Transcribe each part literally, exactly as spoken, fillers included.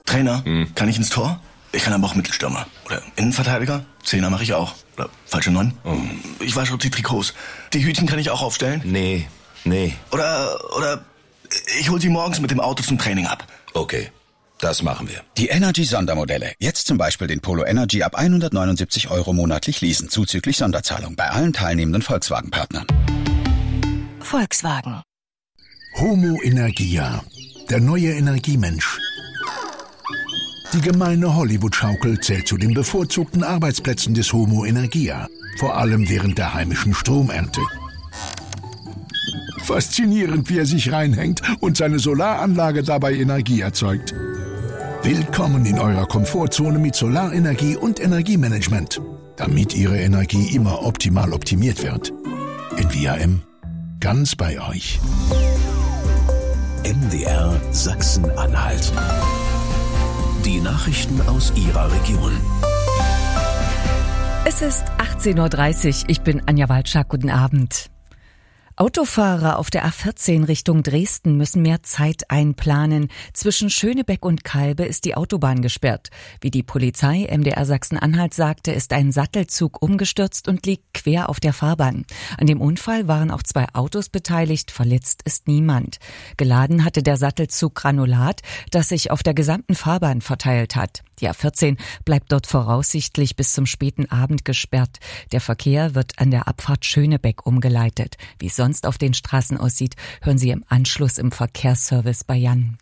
Trainer, hm. kann ich ins Tor? Ich kann aber auch Mittelstürmer. Oder Innenverteidiger? Zehner mache ich auch. Oder falsche Neun? Oh. Ich wasche die Trikots. Die Hütchen kann ich auch aufstellen? Nee, nee. Oder, oder ich hol sie morgens mit dem Auto zum Training ab. Okay, das machen wir. Die Energy-Sondermodelle. Jetzt zum Beispiel den Polo Energy ab hundertneunundsiebzig Euro monatlich leasen, zuzüglich Sonderzahlung bei allen teilnehmenden Volkswagen-Partnern. Volkswagen. Homo Energia, der neue Energiemensch. Die gemeine Hollywood-Schaukel zählt zu den bevorzugten Arbeitsplätzen des Homo Energia, vor allem während der heimischen Stromernte. Faszinierend, wie er sich reinhängt und seine Solaranlage dabei Energie erzeugt. Willkommen in eurer Komfortzone mit Solarenergie und Energiemanagement, damit Ihre Energie immer optimal optimiert wird. In V A M, ganz bei euch. M D R Sachsen-Anhalt. Die Nachrichten aus Ihrer Region. Es ist achtzehn Uhr dreißig. Ich bin Anja Walczak. Guten Abend. Autofahrer auf der A vierzehn Richtung Dresden müssen mehr Zeit einplanen. Zwischen Schönebeck und Kalbe ist die Autobahn gesperrt. Wie die Polizei M D R Sachsen-Anhalt sagte, ist ein Sattelzug umgestürzt und liegt quer auf der Fahrbahn. An dem Unfall waren auch zwei Autos beteiligt, verletzt ist niemand. Geladen hatte der Sattelzug Granulat, das sich auf der gesamten Fahrbahn verteilt hat. Die A vierzehn bleibt dort voraussichtlich bis zum späten Abend gesperrt. Der Verkehr wird an der Abfahrt Schönebeck umgeleitet. Wie es sonst auf den Straßen aussieht, hören Sie im Anschluss im Verkehrsservice bei Jan.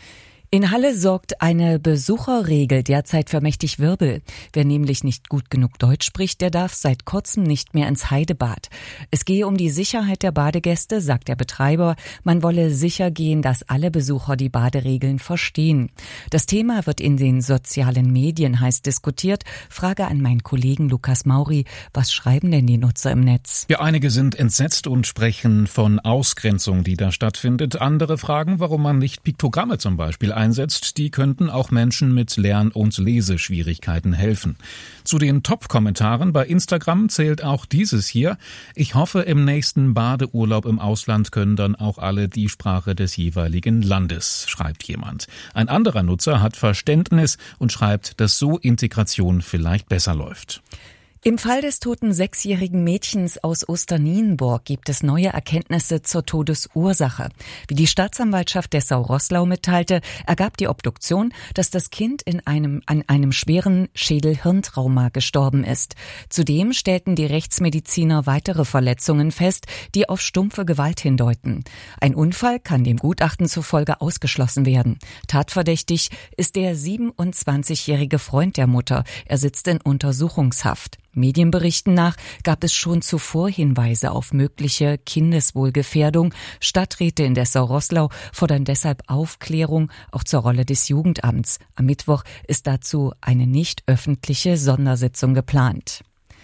In Halle sorgt eine Besucherregel derzeit für mächtig Wirbel. Wer nämlich nicht gut genug Deutsch spricht, der darf seit kurzem nicht mehr ins Heidebad. Es gehe um die Sicherheit der Badegäste, sagt der Betreiber. Man wolle sicher gehen, dass alle Besucher die Baderegeln verstehen. Das Thema wird in den sozialen Medien heiß diskutiert. Frage an meinen Kollegen Lukas Mauri. Was schreiben denn die Nutzer im Netz? Ja, einige sind entsetzt und sprechen von Ausgrenzung, die da stattfindet. Andere fragen, warum man nicht Piktogramme zum Beispiel einsetzt, die könnten auch Menschen mit Lern- und Leseschwierigkeiten helfen. Zu den Top-Kommentaren bei Instagram zählt auch dieses hier. Ich hoffe, im nächsten Badeurlaub im Ausland können dann auch alle die Sprache des jeweiligen Landes, schreibt jemand. Ein anderer Nutzer hat Verständnis und schreibt, dass so Integration vielleicht besser läuft. Im Fall des toten sechsjährigen Mädchens aus Osternienburg gibt es neue Erkenntnisse zur Todesursache. Wie die Staatsanwaltschaft Dessau-Roßlau mitteilte, ergab die Obduktion, dass das Kind in einem, an einem schweren Schädel-Hirntrauma gestorben ist. Zudem stellten die Rechtsmediziner weitere Verletzungen fest, die auf stumpfe Gewalt hindeuten. Ein Unfall kann dem Gutachten zufolge ausgeschlossen werden. Tatverdächtig ist der siebenundzwanzigjährige Freund der Mutter. Er sitzt in Untersuchungshaft. Medienberichten nach gab es schon zuvor Hinweise auf mögliche Kindeswohlgefährdung. Stadträte in Dessau-Roßlau fordern deshalb Aufklärung auch zur Rolle des Jugendamts. Am Mittwoch ist dazu eine nicht öffentliche Sondersitzung geplant.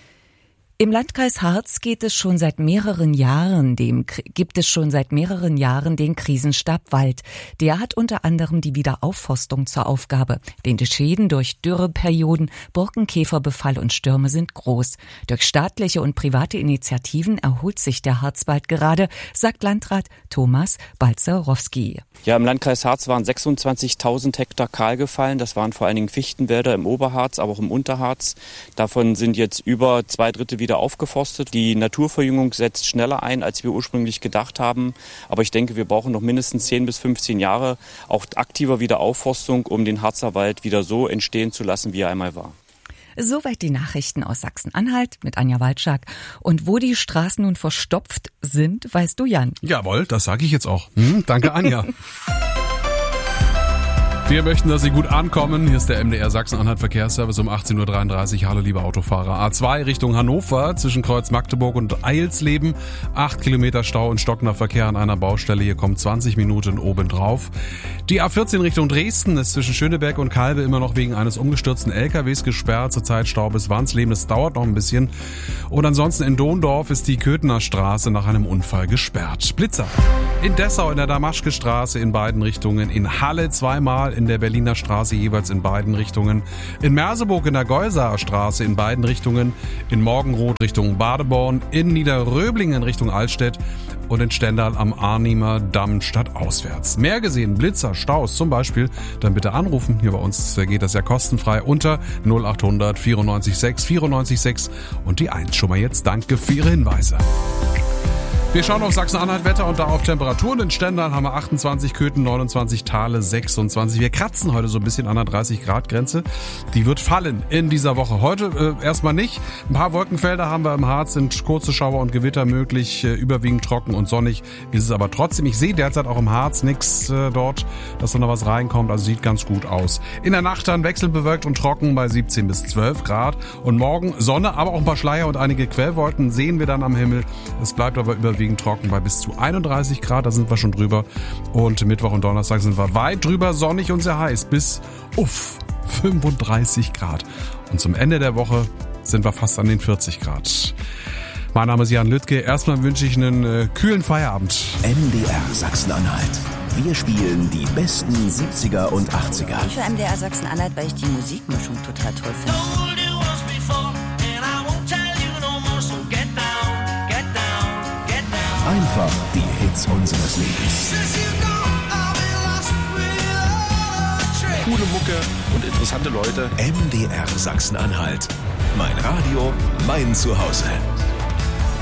Im Landkreis Harz geht es schon seit mehreren Jahren dem, gibt es schon seit mehreren Jahren den Krisenstab Wald. Der hat unter anderem die Wiederaufforstung zur Aufgabe. Denn die Schäden durch Dürreperioden, Borkenkäferbefall und Stürme sind groß. Durch staatliche und private Initiativen erholt sich der Harzwald gerade, sagt Landrat Thomas Balzerowski. Ja, im Landkreis Harz waren sechsundzwanzigtausend Hektar kahl gefallen. Das waren vor allen Dingen Fichtenwälder im Oberharz, aber auch im Unterharz. Davon sind jetzt über zwei Drittel wieder aufgeforstet. Die Naturverjüngung setzt schneller ein, als wir ursprünglich gedacht haben. Aber ich denke, wir brauchen noch mindestens zehn bis fünfzehn Jahre auch aktiver Wiederaufforstung, um den Harzer Wald wieder so entstehen zu lassen, wie er einmal war. Soweit die Nachrichten aus Sachsen-Anhalt mit Anja Walczak. Und wo die Straßen nun verstopft sind, weißt du, Jan? Jawohl, das sage ich jetzt auch. Hm, danke, Anja. Wir möchten, dass Sie gut ankommen. Hier ist der M D R Sachsen-Anhalt Verkehrsservice um achtzehn Uhr dreiunddreißig. Hallo, liebe Autofahrer. A zwei Richtung Hannover zwischen Kreuz Magdeburg und Eilsleben. Acht Kilometer Stau und stockender Verkehr an einer Baustelle. Hier kommt zwanzig Minuten obendrauf. Die A vierzehn Richtung Dresden ist zwischen Schönebeck und Kalbe immer noch wegen eines umgestürzten L K Ws gesperrt. Zurzeit Stau bis Wansleben. Das dauert noch ein bisschen. Und ansonsten in Dondorf ist die Köthener Straße nach einem Unfall gesperrt. Blitzer. In Dessau in der Damaschke Straße in beiden Richtungen. In Halle zweimal. in der Berliner Straße jeweils in beiden Richtungen. In Merseburg in der Geusaer Straße in beiden Richtungen. In Morgenroth Richtung Badeborn. In Niederröblingen Richtung Altstedt. Und in Stendal am Arnimer Damm stadtauswärts. Mehr gesehen, Blitzer, Staus zum Beispiel, dann bitte anrufen. Hier bei uns geht das ja kostenfrei unter null acht hundert vierundneunzig sechs vierundneunzig sechs und die eins. Schon mal jetzt danke für Ihre Hinweise. Wir schauen auf Sachsen-Anhalt Wetter und da auf Temperaturen. In Stendal haben wir achtundzwanzig, Köthen neunundzwanzig, Thale sechsundzwanzig. Wir kratzen heute so ein bisschen an der dreißig Grad Grenze. Die wird fallen in dieser Woche. Heute äh, erstmal nicht. Ein paar Wolkenfelder haben wir im Harz, sind kurze Schauer und Gewitter möglich. Äh, überwiegend trocken und sonnig ist es aber trotzdem. Ich sehe derzeit auch im Harz nichts äh, dort, dass da noch was reinkommt. Also sieht ganz gut aus. In der Nacht dann wechselnd bewölkt und trocken bei siebzehn bis zwölf Grad. Und morgen Sonne, aber auch ein paar Schleier und einige Quellwolken sehen wir dann am Himmel. Es bleibt aber überwiegend trocken bei bis zu einunddreißig Grad, da sind wir schon drüber. Und Mittwoch und Donnerstag sind wir weit drüber, sonnig und sehr heiß, bis uff, fünfunddreißig Grad. Und zum Ende der Woche sind wir fast an den vierzig Grad. Mein Name ist Jan Lüttke. Erstmal wünsche ich einen äh, kühlen Feierabend. M D R Sachsen-Anhalt. Wir spielen die besten siebziger und achtziger. Ich höre M D R Sachsen-Anhalt, weil ich die Musikmischung total toll finde. Einfach die Hits unseres Lebens. Coole Mucke und interessante Leute. M D R Sachsen-Anhalt. Mein Radio, mein Zuhause.